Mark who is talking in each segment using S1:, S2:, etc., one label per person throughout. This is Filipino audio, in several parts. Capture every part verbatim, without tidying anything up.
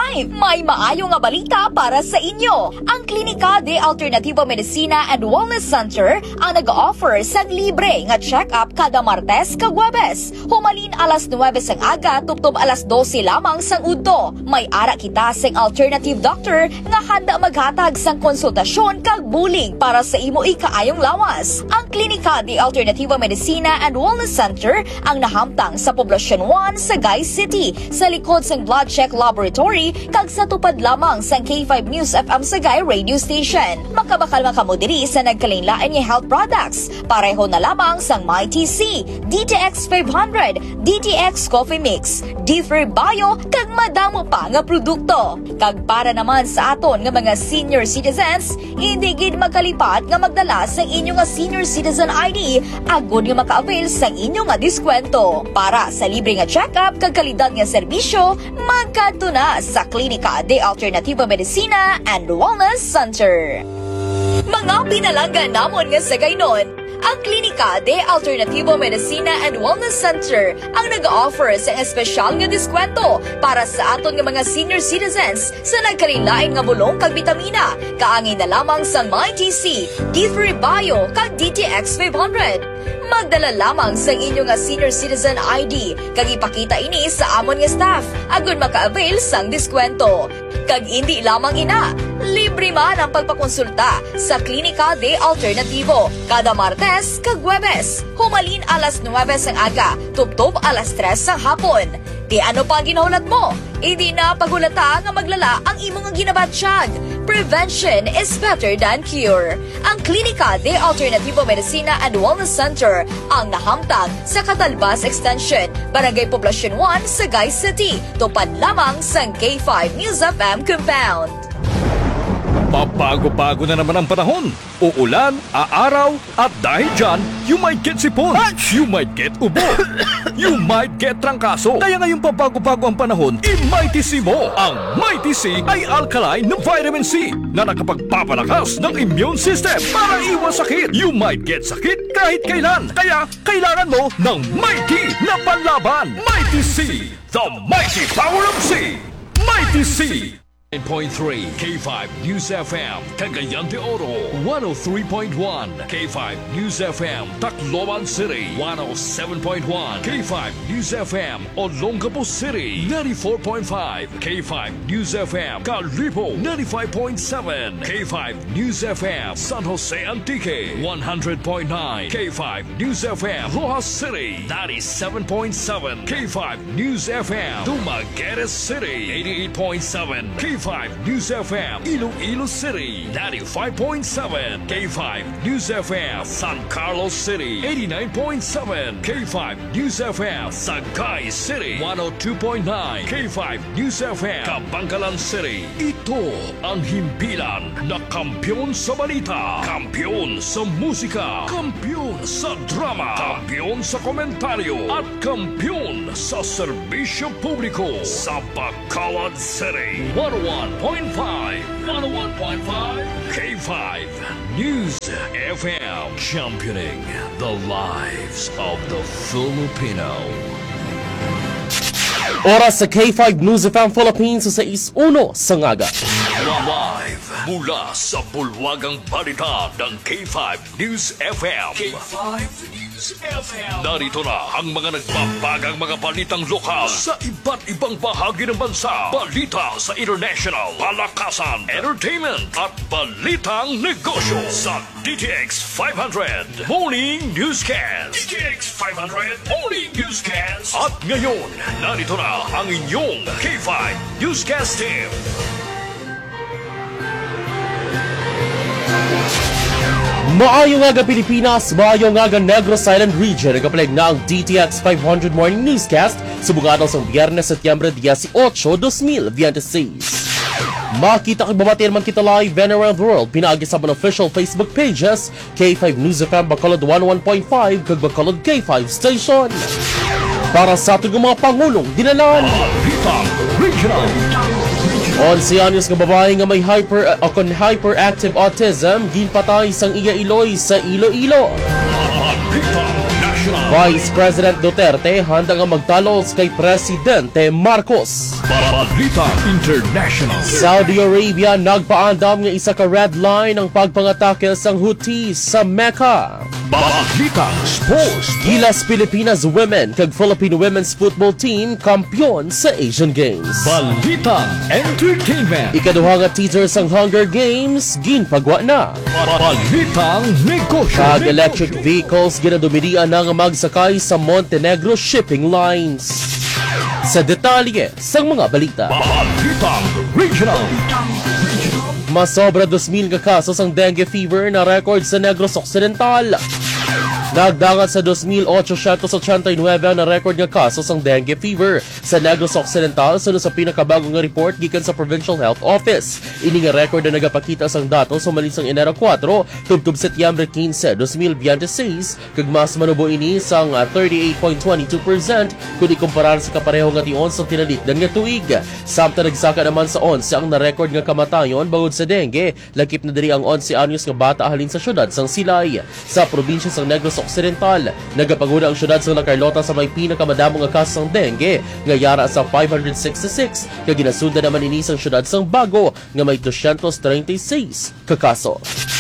S1: time! May maayo nga balita para sa inyo. Ang Klinika de Alternativo Medicina and Wellness Center ang nag-offer sa libre nga check-up kada Martes kag Huwebes. Humalin alas nuwebe sang aga tubtob alas dose lamang sang udto. May ara kita sang alternative doctor nga handa maghatag sang konsultasyon kag bulig para sa imo ikaayong lawas. Ang Klinika de Alternativo Medicina and Wellness Center ang nahamtang sa Poblacion one, Sagay City, sa likod sang Blood Check Laboratory kag sa tupad lamang sang K five News F M Sagay radio station. Makabakal makamo diri sa nagkalain-lain nga health products. Pareho na lamang sang MyTC, D T X five hundred, D T X Coffee Mix, D-Free Bio kag madamo pa nga produkto. Kag para naman sa aton nga mga senior citizens, hindi gid magkalipat nga magdala sa inyo nga senior citizen I D agud nga maka-avail sa inyo nga diskwento. Para sa libre nga check-up kag kalidad nga serbisyo, magkadto na sa Klinika de Alternativo Medicina and Wellness Center. Mga pinalanggan namon nga sa gaynon, ang Klinika de Alternativo Medicina and Wellness Center ang nag-offer sa espesyal nga diskwento para sa aton nga mga senior citizens sa nagkalilain nga bulong kag bitamina. Kaangin na lamang sa MyTC, D-Free Bio kag D T X five hundred. Magdala lamang sa inyo nga senior citizen I D kag ipakita ini sa amon nga staff agud maka-avail sang diskwento. Kag hindi lamang ina, libre man ang pagpakonsulta sa Klinika de Alternativo kada Martes kag Huwebes. Humalin alas nuwebe sang aga, tubtob alas tres sang hapon. Di ano pa ang ginahulat mo? Hindi na pagulata nga maglala ang imong ginabatsyag. Prevention is better than cure. Ang Klinika de Alternativo Medicina and Wellness Center ang nahamtang sa Catalbas Extension, Barangay Poblacion one, Sagay City, tupad lamang sa K five News F M compound.
S2: Pabago-bago na naman ang panahon. Uulan, aaraw, at dahil dyan, you might get sipon, you might get ubo, you might get trangkaso. Kaya ngayong pabago-bago ang panahon, i-MyTC mo. Ang MyTC ay alkaline na vitamin C na nakapagpapalakas ng immune system para iwas sakit. You might get sakit kahit kailan. Kaya kailangan mo ng Mighty na panlaban. MyTC, the mighty power of C. MyTC.
S3: nine point three K five News F M Cagayan de Oro, one oh three point one K five News F M Tacloban City, one oh seven point one K five News F M Olongapo City, ninety-four point five K five News F M Calipo, ninety-five point seven K five News F M San Jose Antique, one hundred point nine K five News F M Rojas City, ninety-seven point seven K five News F M Dumaguete City, eighty-eight point seven K five News F M Iloilo City, ninety-five point seven K five News F M San Carlos City, eighty-nine point seven K five News F M Sagay City, one oh two point nine K five News F M Kabangkalan City. Ito ang himpilan na kampiyon sa balita, kampiyon sa musika, kampiyon sa drama, kampiyon sa komentaryo, at kampiyon sa serbisyo publiko sa Bacolod City. one oh one point five, one oh one point five K five News F M, championing the lives of the Filipino.
S4: Oras sa K five News F M Philippines sa sais uno sa ngaga.
S3: Live mula sa bulwagang balita ng K five News F M. K five News F M. Narito na ang mga nagbabagang mga balitang lokal sa iba't ibang bahagi ng bansa. Balita sa international, palakasan, entertainment, at balitang negosyo sa D T X five hundred Morning Newscast. D T X five hundred Morning Newscast. At ngayon, narito na ang inyong K five Newscast team.
S4: Maayong aga Pilipinas, maayong aga Negros Island Region. Nagkapalag na ang D T X five hundred Morning Newscast sa bugatang sa Biyernes, Setyembre eighteen, twenty twenty-six. Makita kag babati naman kita live and around the world. Pinaagi sa mga official Facebook pages, K five News F M Bacolod one oh one point five kag Bacolod K five Station. Para sa ating mga pangulong dinalan, onse anyos nga babae nga may hyper uh, akon hyperactive autism ginpatay sang iya Iloy sa Iloilo.
S3: National
S4: Vice President Duterte handang ang magtalos kay Presidente Marcos.
S2: Balita International.
S4: Saudi Arabia nagpaandam nga isa ka red line ang pagpangatake sang Houthis sa Mecca.
S2: Balita Sports.
S4: Gilas Pilipinas Women kag Philippine Women's Football Team kampyon sa Asian Games.
S2: Balita Entertainment.
S4: Ikaduha nga teaser sang Hunger Games ginpagwa na.
S2: Balitang Negosyo.
S4: Kag electric vehicles ginadumirian na nga magsakay sa Montenegro shipping lines. Sa detalye sang mga balita.
S2: Balitang Regional.
S4: Masobra two thousand ka kasos ang dengue fever na record sa Negros Occidental. Nagdangat sa two thousand eight hundred eighty-nine na record nga kasos ang dengue fever sa Negros Occidental sunod sa pinakabagong nga report gikan sa Provincial Health Office. Ini nga record na nagapakita sang datos sumalis sang Enero four tubtob Setyembre fifteen, two thousand twenty-six kag mas manubo ini sang uh, thirty-eight point two two percent kung ikumpara sa kapareho nga tion sa tinalikdan nga tuig. Samtang nagsaka naman sa eleven ang na-record nga kamatayon bangod sa dengue, lakip na diri ang eleven anyos nga bata halin sa syudad sang Silay. Sa probinsya sang Negros Occidental, nagapaguna ang syudad sa La Carlota sa may pinakamadamo nga kaso sang dengue nga yara sa five hundred sixty-six kag ginasunda naman ini sang syudad sang Bago nga may two hundred thirty-six ka kaso.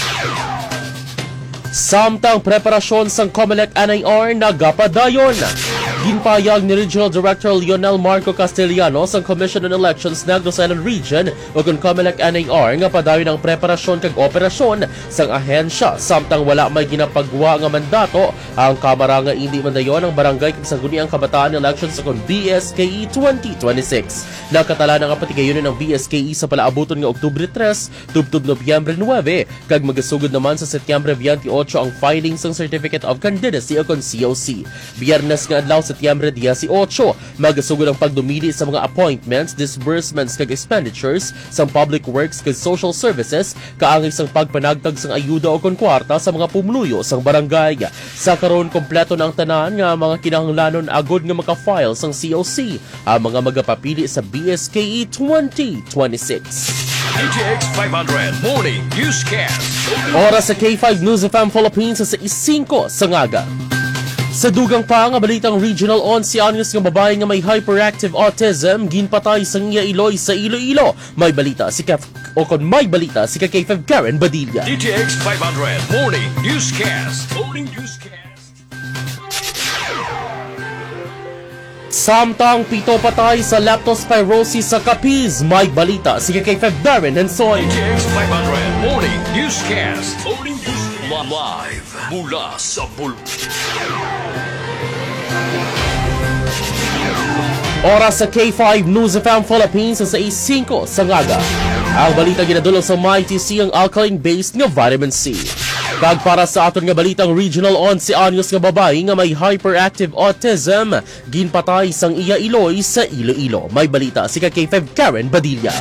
S4: Samtang preparasyon sang COMELEC N I R nagapadayon. Ginpayag ni Regional Director Lionel Marco Castellanos ang Commission on Elections Negros Island Region o kung COMELEC N I R nga padayon ang preparasyon kag operasyon sang ahensya samtang wala may ginapagwa nga mandato ang Kamara nga hindi mandayon ang barangay kag sangguniang kabataan elections sa kung B S K E twenty twenty-six. Nakatala na nga patigayunan ng B S K E sa palaabuton nga Oktubre tres tubtob Nobyembre nine kag magasugod naman sa Setyembre twenty-eight ang filing sang Certificate of Candidacy o kung C O C. Biyernes nga adlaw Setyembre eighteen, magasugod ang pagdumili sa mga appointments, disbursements kag expenditures sa public works kag social services kaangay sang pagpanagtag sang ayuda o kon kwarta sa mga pumuluyo sang barangay. Sa karon kompleto na ang tanan nga mga kinahanglanon agod nga maka-file sang C O C ang mga magapapili sa B S K E twenty twenty-six.
S3: D T X five hundred Morning Newscast.
S4: Oras sa K five News F M Philippines sa five sa ngaga. Sa dugang pa nga balitang regional eleven anyos nga babae nga may hyperactive autism ginpatay sa iya Iloy sa Iloilo. May balita si Kef o kon may balita si K five Karen Badilla.
S3: D T X five hundred Morning Newscast. Morning Newscast.
S4: Samtang pito patay sa leptospirosis sa Capiz, may balita si K five Darren Hensoy.
S3: D T X five hundred Morning Newscast. Morning Newscast. Live mula sa Bul...
S4: Oras sa K five News F M Philippines sa five sa ngaga. Ang balita ginadulong sa M I T C ang alkaline-based nga vitamin C. Kag para sa aton nga balitang regional eleven anyos nga babae nga may hyperactive autism, ginpatay sang iya Iloy sa Iloilo. May balita si K five Karen Badilla.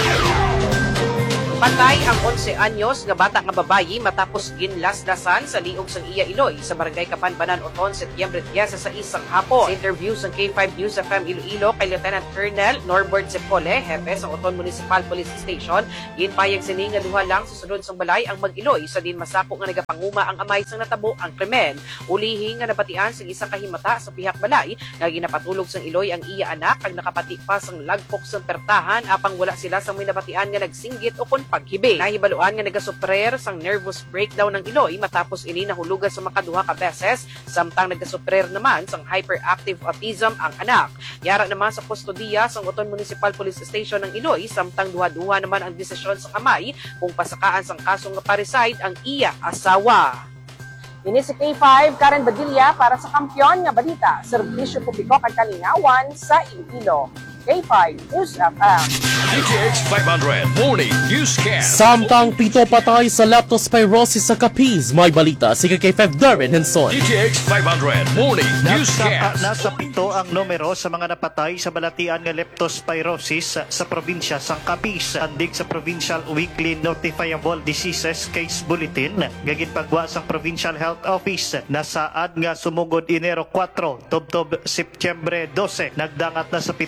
S5: Patay ang eleven anyos nga bata nga babayi matapos ginlasdasan sa liog sang iya Iloy sa barangay Kapanbanan Oton, Setyembre ten sa isang hapon. Sa interview sa K five News F M Iloilo kay Lieutenant Colonel Norbert Cepole, hepe sa Oton Municipal Police Station, ginpayag sini nga duha lang sa sunod sang balay ang mag-Iloy sa din masako nga nagapanguma ang amay sang natabo ang krimen. Ulihi nga nabatian sang isang kahimata sa pihak balay nga ginapatulog sang Iloy ang iya anak kag nakapati pa sang lagpok sang pertahan apang wala sila sa may nabatian nga nagsinggit o kon paghibi. Nahibaluan nga nagasuprer sang nervous breakdown ng Iloy matapos ini nahulugan sa makaduha ka beses samtang nagasuprer naman sang hyperactive autism ang anak. Yara naman sa kustodiya sang Oton Municipal Police Station ng Iloy samtang duha-duha naman ang desisyon sa kamay kung pasakaan sang kasong nga parricide ang iya asawa. Ini si K five Karen Badilla para sa Kampiyon nga Balita, Serbisyo Publiko kag Kalingawan sa Iloilo. K five News F M.
S3: D T X five hundred Morning Newscast.
S4: Samtang pito patay sa leptospirosis sa Capiz, may balita si K five Darren Henson.
S3: D T X five hundred Morning
S6: Nagtaka
S3: Newscast.
S6: na sa pito ang numero sa mga napatay sa balatian nga leptospirosis sa probinsya sang Capiz. Andig sa Provincial Weekly Notifiable Diseases Case Bulletin, gagin pagwa sang Provincial Health Office na saad nga sumugod Enero four tubtob Setyembre twelve. Nagdangat na sa pito ang napatay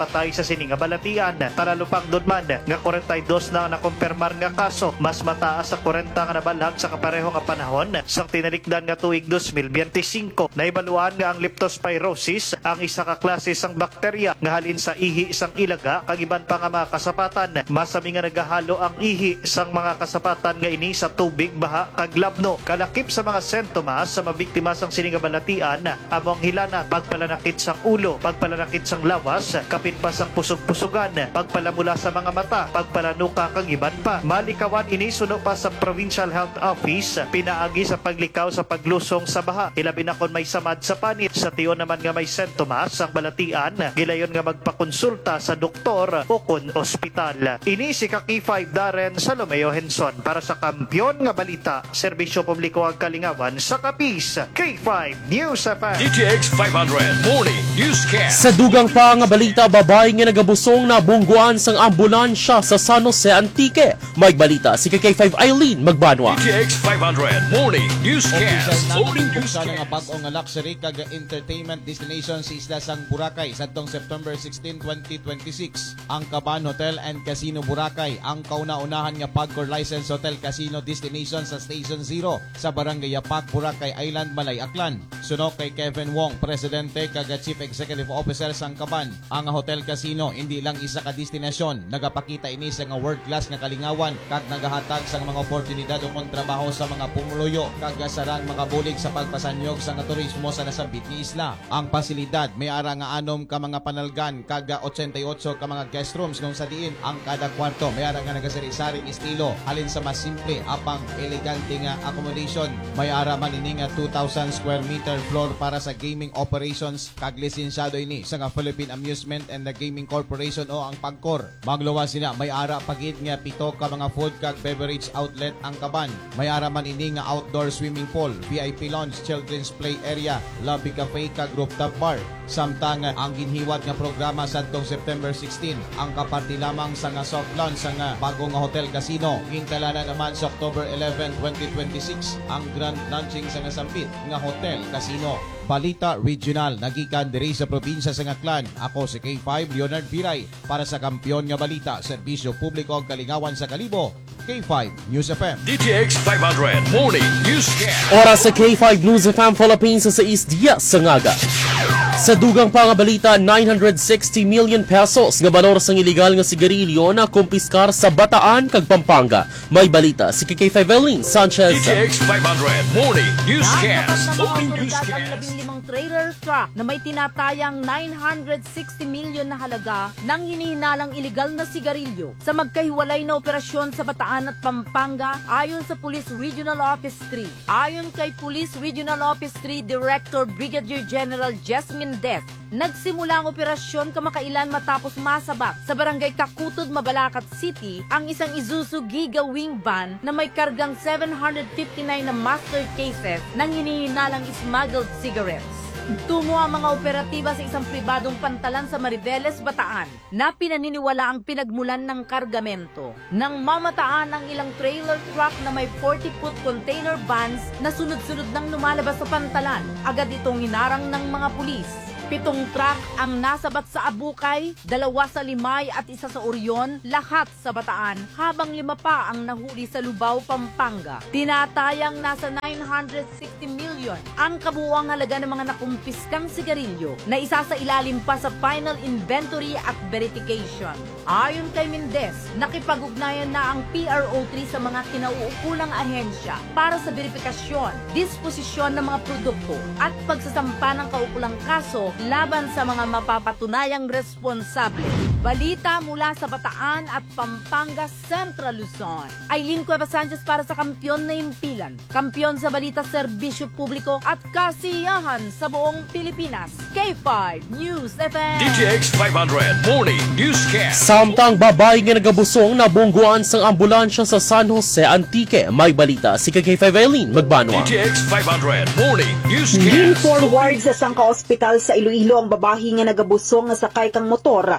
S6: napatay sa sini nga balatian. Taralupang doon man nga forty-two na nakumpirmar nga kaso, mas mataas sa forty nga nabalag sa kapareho nga panahon sa tinalikdan nga tuig twenty twenty-five. Naibaluan nga ang leptospirosis ang isa ka klase sang bakterya nga halin sa ihi sang ilaga kag iban pa nga mga kasapatan. Masami nga nagahalo ang ihi sang mga kasapatan nga ini sa tubig, baha kag labno. Kalakip sa mga sentomas sa mabiktima sang sini nga balatian among hilana, pagpalanakit sang ulo, pagpalanakit sang lawas, kapit pa sang pusog-pusugan, pagpalamula sa mga mata, pagpalanuka kag iban pa. Malikawan ini suno pa sa Provincial Health Office pinaagi sa paglikaw sa paglusong sa baha. Ilabi na kon may samad sa panit. Sa tiyon naman nga may sentomas ang balatian, gilayon nga magpakonsulta sa doktor o kon ospital. Ini si ka K five Darren Salomeo Henson para sa Kampiyon nga Balita, Serbisyo Publiko ang Kalingawan sa Kapis, K five News F M.
S3: D T X five hundred Morning Newscast.
S4: Sa dugang pa nga balita, babae nga nagabusong na bungguan sang ambulansya sa San Jose Antique. May balita si K five Eileen Magbanwa.
S3: D T X five hundred Morning Newscast.
S7: Official
S3: Morning
S7: na buksan
S3: Newscast.
S7: nga bag-o nga luxury kag entertainment destination sa isla sang Boracay sadtong September sixteen, twenty twenty-six. Ang Caban Hotel and Casino Boracay ang kauna-unahan nga Pagcor License Hotel Casino Destination sa Station Zero sa Barangay Yapak, Boracay Island, Malay, Aklan. Sunod kay Kevin Wong, Presidente kag Chief Executive Officer sang Caban. Ang Hotel Casino hindi lang isa ka destinasyon, nagapakita ini sa nga world class nga kalingawan kag nagahatag sang mga oportunidad o trabaho sa mga pumuluyo kag sarang mga bulig sa pagpasanyog sa nga turismo sa nasabit nga isla. Ang pasilidad may ara nga anom ka mga panalgan kag eighty-eight ka mga guest rooms kung sa diin ang kada kwarto may ara nga nagasari-saring estilo halin sa mas simple apang elegante nga accommodation. May ara man ini nga two thousand square meter floor para sa gaming operations kag lisensyado ini sa nga Philippine Amusement and the Gaming Corporation o ang Pagcor. Magluwas sila may ara pagit nga pito ka mga food kag beverage outlet ang Caban. May ara man ini nga outdoor swimming pool, V I P lounge, children's play area, lobby cafe kag rooftop bar. Samtang ang ginhiwat nga programa sadtong September sixteen ang kaparti lamang sa nga soft launch sa nga bagong nga hotel casino. Ginkalana naman sa October eleventh, twenty twenty-six ang grand launching sa nga sampit nga hotel casino. Balita Regional nagikan diri sa probinsya sa Aklan. Ako si K five Leonard Piray para sa Kampiyon nga Balita, Serbisyo Publiko ang Kalingawan sa Kalibo, K five News F M.
S3: D T X five hundred Morning Newscast.
S4: Oras sa K five News F M Philippines sa East Diaz sa Ngaga. Sa dugang pa nga balita, nine hundred sixty million pesos nga balor sang illegal nga sigarilyo na kumpiskar sa Bataan kag Pampanga. May balita si K five Eileen Sanchez.
S3: D T X five hundred Morning
S8: Nagtapat ng mga
S3: Newscast. Morning
S8: otoridad ang
S3: Newscast.
S8: labing limang trailer truck na may tinatayang nine hundred sixty million na halaga ng hinihinalang illegal na sigarilyo sa magkahiwalay na operasyon sa Bataan at Pampanga ayon sa Police Regional Office three. Ayon kay Police Regional Office three Director Brigadier General Jasmine Des, nagsimula ang operasyon kamakailan matapos masabak sa Barangay Kakutod, Mabalacat City ang isang Isuzu Giga Wing Van na may kargang seven hundred fifty-nine na master cases ng hinihinalang smuggled cigarettes. Tungo ang mga operatiba sa isang pribadong pantalan sa Mariveles, Bataan na pinaniniwala ang pinagmulan ng kargamento. Nang mamataan ang ilang trailer truck na may forty foot container vans na sunod-sunod nang lumalabas sa pantalan, agad itong hinarang ng mga pulis. Pitong truck ang nasabat sa Abukay, dalawa sa Limay at isa sa Orion, lahat sa Bataan, habang lima pa ang nahuli sa Lubao, Pampanga. Tinatayang nasa nine hundred sixty million ang kabuuang halaga ng mga nakumpiskang sigarilyo na isa sa ilalim pa sa final inventory at verification. Ayon kay Mendez, nakipag-ugnayan na ang P R O three sa mga kinauukulang ahensya para sa verifikasyon, disposisyon ng mga produkto at pagsasampa ng kaukulang kaso laban sa mga mapapatunayang responsable. Balita mula sa Bataan at Pampanga, Central Luzon. Eileen Cuevas Sanchez para sa Kampiyon na Impilan. Kampiyon sa Balita, Serbisyo Publiko at Kasiyahan sa buong Pilipinas. K five News F M.
S3: D T X five hundred Morning Newscast.
S4: Samtang babae nga nagabusong na bungguan sang ambulansya sa San Jose Antique. May balita si K five Eileen Magbanwa.
S3: D T X five hundred Morning
S9: Lean
S3: Newscast.
S9: forward sa Sangka Ospital sa Iloilo ang babae nga nagabusong nga sakay kang motor matapos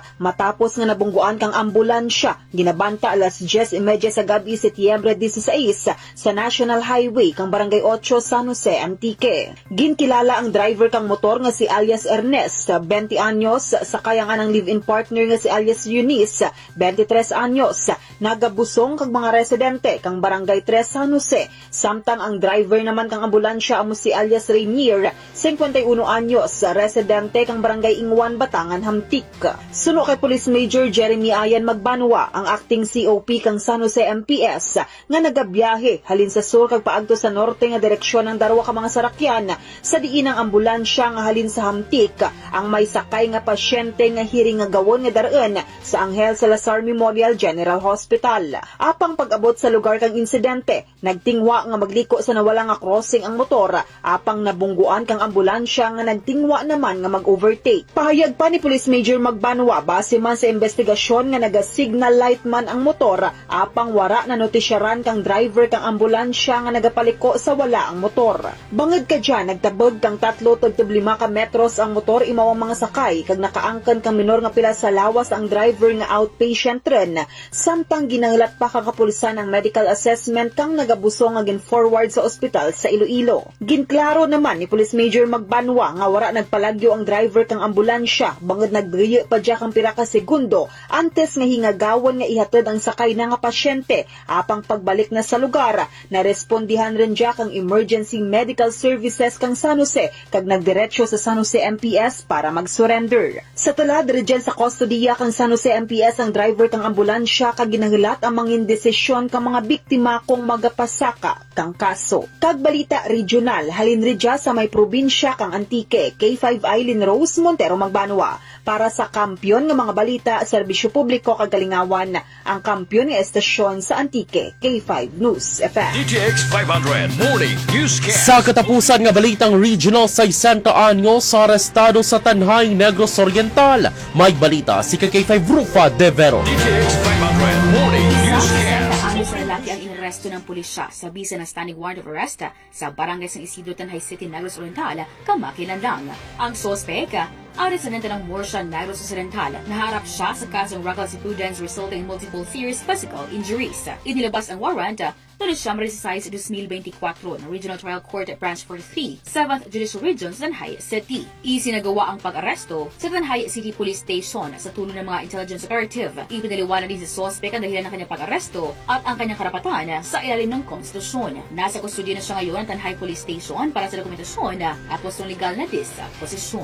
S9: matapos nga nabungguan kang ambulansya ginabanta alas diyes y media sa gabi Setyembre dieciséis sa National Highway kang Barangay eight San Jose, Antique. Ginkilala ang driver kang motor nga si alias Ernest, twenty anyos, sakay ang anang live-in partner nga si alias Eunice, twenty-tres anyos, nagabusong kang mga residente kang Barangay three San Jose, samtang ang driver naman kang ambulansya amo si alias Rainier, fifty-one anyos, residente kang Barangay Ingwan, Batangan, Hamtik. Suno kay Police Major Jeremy Ayan Magbanwa, ang acting C O P kang San Jose M P S, nga nagabiyahe halin sa sur kag paadto sa norte nga direksyon ng darwa ka mga sarakyan sa diin ang ambulansya nga halin sa Hamtik ang may sakay nga pasyente nga hiring nga gawon nga daraan sa Angel Salazar Memorial General Hospital. Apang pag-abot sa lugar kang insidente, nagtingwa nga magliko sa nawala nga crossing ang motor, apang nabungguan kang ambulansya nga nagtingwa naman nga mag-overtake. Pahayag pa ni Police Major Magbanwa, base man sa investigasyon nga naga-signal light man ang motor, apang wara na notisyaran kang driver kang ambulansya nga nagapaliko sa wala ang motor. Bangod ka dyan, nagtabog kang tatlo tugtub lima ka metros ang motor imaw ang mga sakay, kag nakaangkan kang minor nga pila sa lawas ang driver nga outpatient ren, samtang ginanglat pa kang kapulisan ang medical assessment kang nagabusong nga gin-forward sa ospital sa Iloilo. Ginklaro naman ni Police Major Magbanwa nga wara nagpalagyo ang driver kang ambulansya, bangod nagdriye pa dya kang pira ka segundo antes nga hingagawon nga ihatod ang sakay na nga pasyente, apang pagbalik na sa lugar, narespondihan rin dya kang emergency medical services kang San Jose, kag nagdiretso sa San Jose M P S para mag-surrender. Sa tala, diretso sa kustodiya kang San Jose M P S ang driver kang ambulansya, kag ginahilat ang mga indesisyon kang mga biktima kung magapasaka kang kaso. Kag balita regional, halin ridya sa may probinsya kang Antique, K five Eileen Rose Montero Magbanwa. Para sa kampyon ng mga balita, serbisyo publiko kag kalingawan, ang kampyon ng estasyon sa Antique, K five News F M.
S3: D T X five hundred Morning Newscast.
S4: Sa katapusan nga balitang regional sa Santa Anyos sa arestado sa Tanhay, Negros Oriental, may balita si K five Rufa De Vero.
S3: D T X five hundred Morning Newscast.
S10: Anos na lalaki ang inaresto ng pulisya sa bisa ng standing warrant of arrest sa barangay San Isidro, Tanhay City, Negros Oriental, Kamakilandang. Ang sospek, ang residente ng Morsha, Negros Occidental, naharap siya sa kasong reckless imprudence resulting in multiple serious physical injuries. Inilabas ang warrant noong Siyempre sa twenty twenty-four ng Regional Trial Court Branch forty-three, seventh Judicial Region sa Tanhay City. Isinagawa ang pag-aresto sa Tanhay City Police Station sa tulong ng mga intelligence operative. Ipinaliwanag din sa suspect ang dahilan ng kanyang pag-aresto at ang kanyang karapatan sa ilalim ng konstitusyon. Nasa kustodiya na siya ngayon ng Tanhay Police Station para sa dokumentasyon at wastong legal na disposisyon.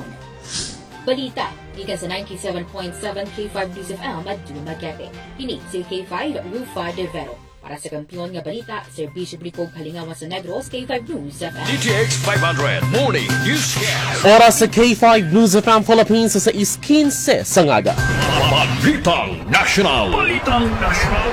S10: Balita, ikan sa ninety-seven point seven K five News F M at Dumaguete. Ini si K five Rufa De Vero. Para sa kampiyon nga balita, serbisyo publiko kalingawan sa Negros, K five News F M.
S3: D T X five hundred Morning Newscast.
S4: Oras sa K five News F M Philippines sa fifteen sa ngaga.
S3: Balitang National. Balitang National.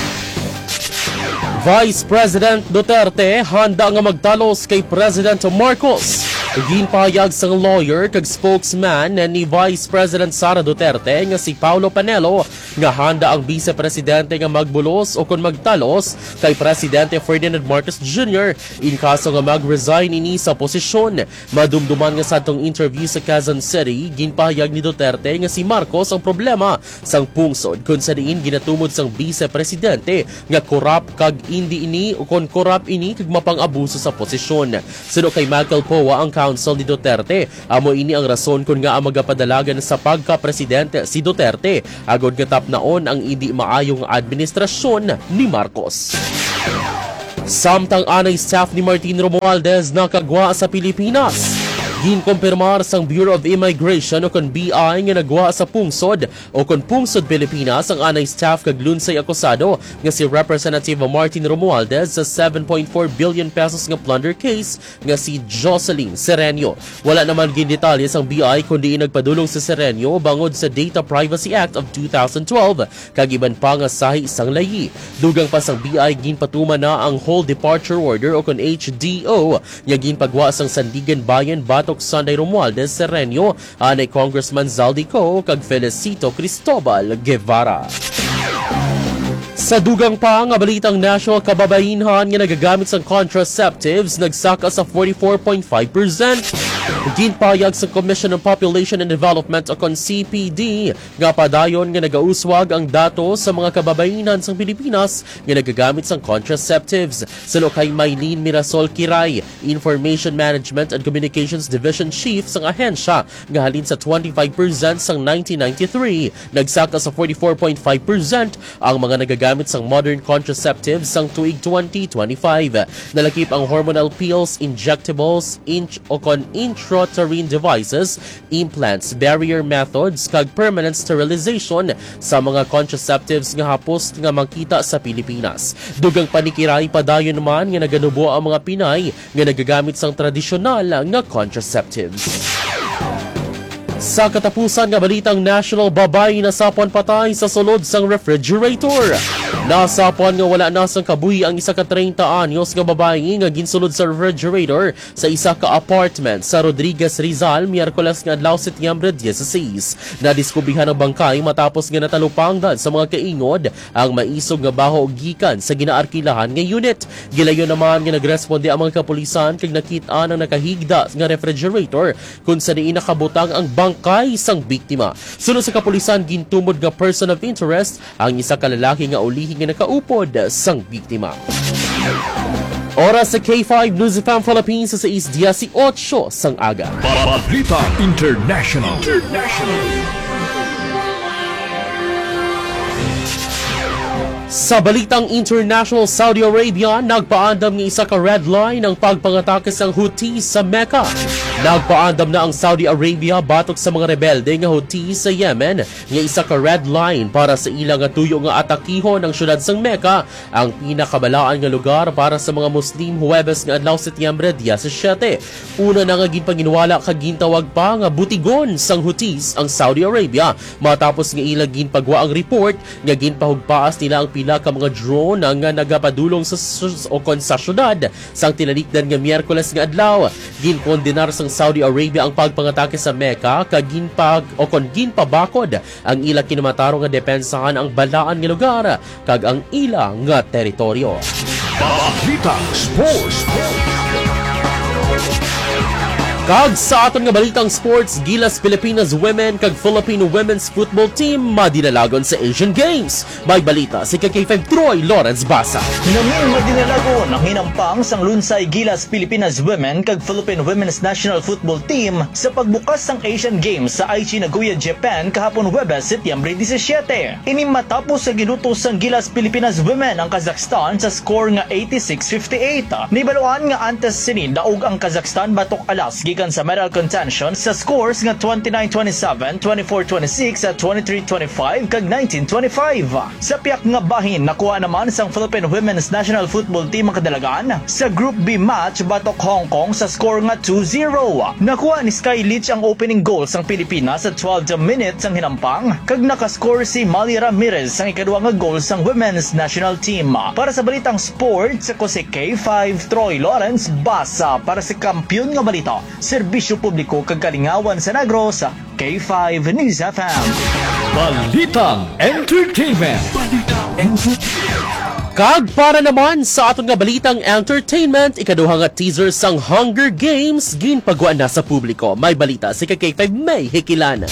S4: Vice President Duterte handa nga magtalos kay President Marcos. Ginpahayag sang lawyer kag spokesman ni Vice President Sara Duterte nga si Paulo Panelo nga handa ang Vice Presidente nga magbulos o kung magtalos kay Presidente Ferdinand Marcos Junior in kaso nga mag-resign ini sa posisyon. Madumduman nga sa atong interview sa Quezon City, ginpahayag ni Duterte nga si Marcos ang problema sang pungsod kung sa diin ginatumod sang Vice Presidente nga korap kag hindi ini o kung korap ini kag mapang-abuso sa posisyon. Suno kay Michael Poa ang counsel ni Duterte, amo ini ang rason kung nga ang magapadalagan sa pagka-presidente si Duterte agod nga tapnaon ang hindi maayong administrasyon ni Marcos. Samtang anay staff ni Martin Romualdez nakagwa sa Pilipinas. Ginkumpirmar sang Bureau of Immigration o kon B I nga nagwa sa pungsod o kon pungsod Pilipinas ang anay staff kag lunsay akusado nga si Representative Martin Romualdez sa seven point four billion pesos nga plunder case nga si Jocelyn Serenio. Wala naman gindetalye sang B I kundi nagpadulong sa Serenio bangod sa Data Privacy Act of two thousand twelve kag iban pa nga sahi sang layi. Dugang pa sang B I ginpatuma na ang Whole Departure Order o kon H D O nga ginpagwa sang Sandigan Bayan Batok Sunday Romualdez Serenio anay Congressman Zaldico kag Felicito Cristobal Guevara. Sa dugang pa nga balitang national kababainhan nga nagagamit sang contraceptives nagsaka sa forty-four point five percent. Ginpayag sa Commission on Population and Development o kon C P D nga padayon nga nagauswag ang datos sa mga kababainan sa Pilipinas nga nagagamit sa contraceptives. Salo kay Maylene Mirasol Kiray, Information Management and Communications Division Chief sang ahensya nga halin sa twenty-five percent sang nineteen ninety-three, nagsaka sa forty-four point five percent ang mga nagagamit sang modern contraceptives sang tuig twenty twenty-five. Nalakip ang hormonal pills, injectables, inch o kon intrauterine devices, implants, barrier methods, kag permanent sterilization sa mga contraceptives nga hapos nga makita sa Pilipinas. Dugang panikiray padayon naman nga naganubo ang mga Pinay nga nagagamit sang tradisyonal nga contraceptives. Sa katapusan nga balitang national, babay na sapon patay sa sulod sang refrigerator. Nasapon nga wala na sang kabuhi ang isa ka thirty anyos nga babae nga ginsulod sa refrigerator sa isa ka apartment sa Rodriguez, Rizal, Miyerkules nga adlaw Setyembre diyesseis. Nadiskubrihan ang bangkay matapos nga natalupangdan sa mga kaingod ang maisog nga baho gikan sa ginaarkilahan nga unit. Gilayon naman nga nagresponde ang mga kapulisan kag nakita ang nakahigda nga refrigerator kung sa diin nakabutang ang bangkay sang biktima. Sunod sa kapulisan, gintumod nga person of interest ang isa ka lalaki nga ulihi nga nakaupod sang biktima. Oras sa K five News F M Philippines sa sais eighteen sang aga.
S3: Balita International. International.
S4: Sa balitang international, Saudi Arabia nagpaandam ng isa ka red line ang pagpangatake sang Houthis sa Mecca. Nagpaandam na ang Saudi Arabia batok sa mga rebelde nga Houthis sa Yemen nga isa ka red line para sa ilang nga tuyo nga atakihon ang syudad sang Mecca, ang pinakabalaan nga lugar para sa mga Muslim Huwebes nga adlaw Setyembre diyesisiete. Una na nga ginpanginwala kag gintawag pa nga butigon sang Houthis ang Saudi Arabia matapos nga ilang ginpagwa ang report nga ginpahugpaas nila ang pila ka mga drone nga nagapadulong sa o kon sa syudad sang tinalikdan nga Miyerkules nga adlaw. Ginkondenar sang Saudi Arabia ang pagpangatake sa Mecca kag ginpag o kon ginpabakod ang ila kinamatarong nga depensahan ang balaan nga lugar kag ang ila nga teritoryo.
S3: Balita Sports.
S4: Kag sa aton nga balitang sports, Gilas Pilipinas Women kag Philippine Women's Football Team madinalagon sa Asian Games. May balita si K five Troy Lawrence Basa.
S11: Namin madinalagon ang hinampang sang lunsay Gilas Pilipinas Women kag Philippine Women's National Football Team sa pagbukas sang Asian Games sa Aichi, Nagoya, Japan kahapon Huwebes, Setyembre diyesisiete. Ini matapos sa gilutos sang Gilas Pilipinas Women ang Kazakhstan sa score nga eighty-six fifty-eight. Nibaluan nga antes sinin daog ang Kazakhstan batok alas gikan sa medal contention sa scores nga twenty-nine twenty-seven, twenty-four twenty-six at twenty-three twenty-five kag nineteen twenty-five. Sa piyak nga bahin nakuha naman sang Philippine Women's National Football Team ang kadalagan sa Group B match batok Hong Kong sa score nga two zero. Nakuha ni Sky Leach ang opening goal sang Pilipinas sa twelfth minute sang hinampang kag nakascore si Mali Ramirez ang ikaduwa nga goal sang Women's National Team. Para sa balitang sports, ako si K five Troy Lawrence Basa para sa Kampiyon nga Balita, Serbisyo Publiko kag Kalingawan sa Negros, K five News F M.
S3: Balitang Entertainment. Balitang Entertainment.
S4: Kag para naman sa aton nga balitang entertainment, ikaduha nga teaser sang Hunger Games ginpagwa na sa publiko. May balita si K five May Hikilan.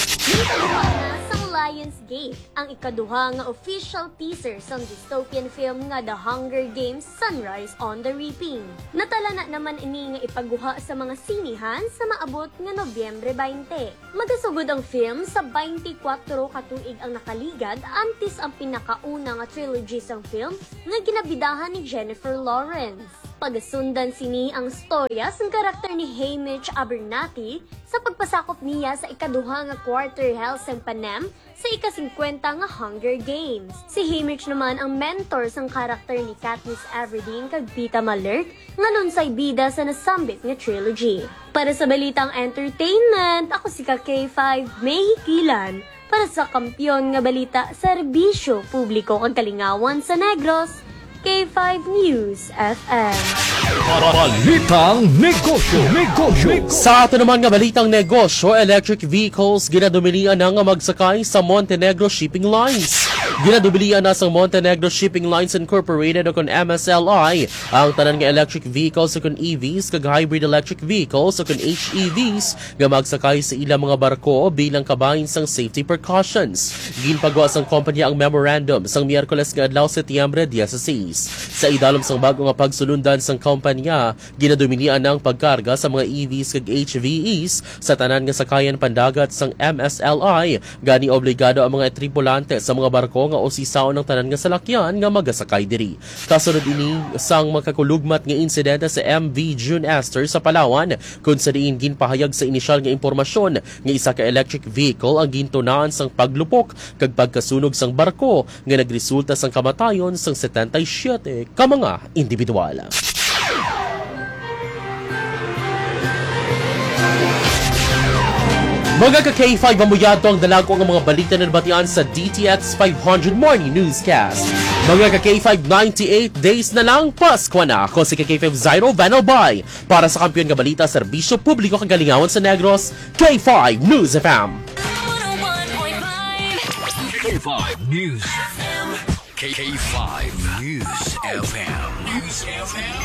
S12: Lionsgate, ang ikaduha nga official teaser sang dystopian film nga The Hunger Games Sunrise on the Reaping. Natala na naman ini nga ipaguha sa mga sinihan sa maabot nga Nobyembre twenty. Magasugod ang film sa twenty-four katuig ang nakaligad antes ang pinakauna nga trilogy sang film nga ginabidahan ni Jennifer Lawrence. Pagasundan sini ang storya sang karakter ni Haymitch Abernathy sa pagpasakop niya sa ikaduha nga quarter hell sang Panem sa ika-fifty nga Hunger Games. Si Haymitch naman ang mentor sang karakter ni Katniss Everdeen kag Peeta Mellark nga lunsay bida sa nasambit nga trilogy. Para sa balitang entertainment, ako si K five May Hikilan para sa Kampiyon nga Balita, Serbisyo Publiko kag Kalingawan sa Negros, K five News F M.
S3: Balitang Negosyo. Negosyo.
S4: Sa ato naman nga balitang negosyo, electric vehicles ginadominian na nga magsakay sa Montenegro shipping lines. Ginadubilian na sa Montenegro Shipping Lines Incorporated o kon M S L I ang tanan nga electric vehicles o kon E Vs kag hybrid electric vehicles o kon H E Vs nga magsakay sa ilang mga barko bilang kabahin sang safety precautions. Ginpagawa sang kompanya ang memorandum sang Miyerkules nga adlaw Setyembre diyesseis. Sa idalom sang bago nga pagsulundan sang kompanya, ginadominian ang pagkarga sa mga E Vs kag H V Es sa tanan nga sakayan pandagat sang M S L I. Gani obligado ang mga tripulante sa mga barko nga osisaon ng tanan nga salakyan nga magasakay diri. Kasunod ini sang makakulugmat nga insidente sa M V June Esther sa Palawan kung sa diin ginpahayag sa inisyal nga impormasyon nga isa ka electric vehicle ang gintunaan sang paglupok kag pagkasunog sang barko nga nagresulta sang kamatayon sang seventy-seven ka mga individual. Mga ka-K five amuyato ang dalago ang mga balita na nabatian sa D T X five hundred Morning Newscast. Mga ka-K five, ninety-eight days na lang, Pasko na. Ako si K five Zyro Vanalbay. Para sa kampiyon nga balita, serbisyo publiko kagalingawan sa Negros, K five News F M.
S3: K five News F M. K five News F M. News F M.